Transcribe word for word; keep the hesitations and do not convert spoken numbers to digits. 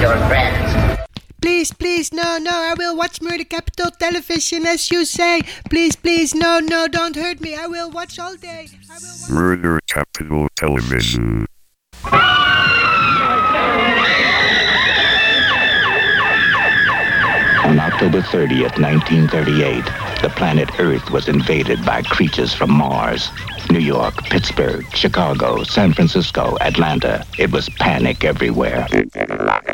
your friends. Please, please, no, no, I will watch Murder Capital Television as you say. Please, please, no, no, don't hurt me. I will watch all day. I will watch- Murder Capital Television. On October thirtieth, nineteen thirty-eight, the planet Earth was invaded by creatures from Mars. New York, Pittsburgh, Chicago, San Francisco, Atlanta. It was panic everywhere.